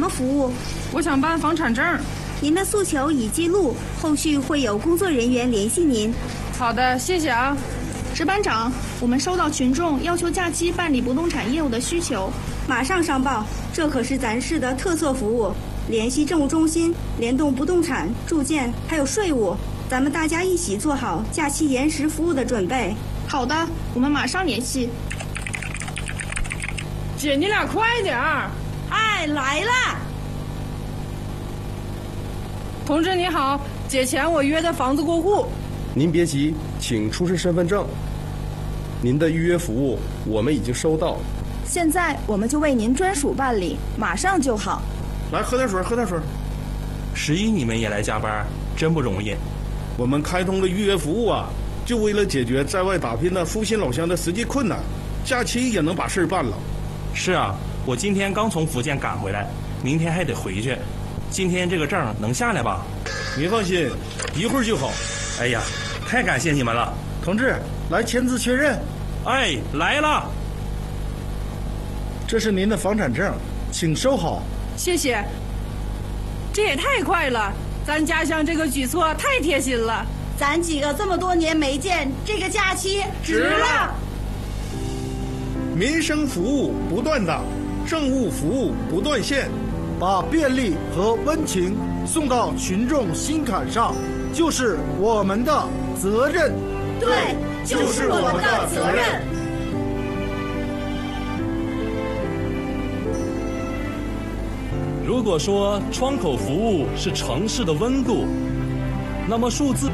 服务？ 我想办房产证。 您的诉求已记录，后续会有工作人员联系您。 好的，谢谢啊。 值班长，我们收到群众要求假期办理不动产业务的需求， 马上上报。这可是咱市的特色服务，联系政务中心，联动不动产、住建还有税务，咱们大家一起做好假期延时服务的准备。 好的，我们马上联系。 姐，你俩快点儿！ 哎，来了。 同志你好，姐前我约的房子过户。 您别急，请出示身份证。您的预约服务我们已经收到， 现在我们就为您专属办理，马上就好。 来，喝点水，喝点水。 11你们也来加班，真不容易。 我们开通了预约服务啊，就为了解决在外打拼的父亲老乡的实际困难，假期也能把事办了。 是啊，我今天刚从福建赶回来，明天还得回去。今天这个证能下来吧？ 您放心，一会儿就好。 哎呀，太感谢你们了。 同志，来签字确认。 哎，来了。 这是您的房产证，请收好。 谢谢。这也太快了，咱家乡这个举措太贴心了。 咱几个这么多年没见，这个假期值了。 民生服务不断档，政务服务不断线， 把便利和温情送到群众心坎上，就是我们的责任。 对，就是我们的责任。 如果说窗口服务是城市的温度，那么数字。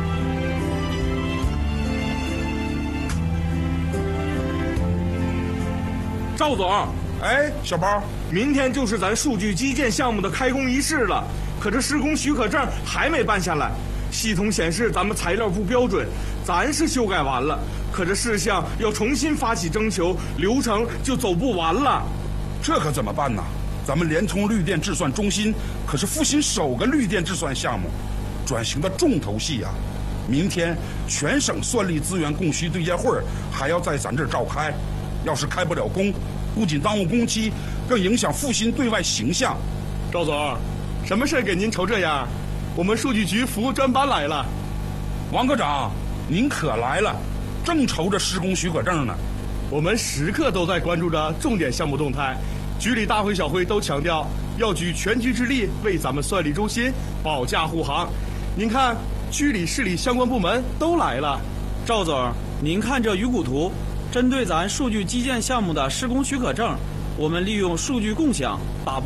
赵总，哎，小包，明天就是咱数据基建项目的开工仪式了，可这施工许可证还没办下来。系统显示咱们材料不标准，咱是修改完了，可这事项要重新发起征求，流程就走不完了。 这可怎么办呢？咱们联通绿电制算中心可是复兴首个绿电制算项目，转型的重头戏啊！明天全省算力资源供需对接会还要在咱这儿召开。要是开不了工，不仅耽误工期，更影响复兴对外形象。 赵总，什么事给您愁这样？我们数据局服务专班来了。 王科长，您可来了，正愁着施工许可证呢。 我们时刻都在关注着重点项目动态，局里大会小会都强调要举全局之力为咱们算力中心保驾护航。您看，区里市里相关部门都来了。 赵总，您看这鱼骨图。针对咱数据基建项目的施工许可证，我们利用数据共享，打破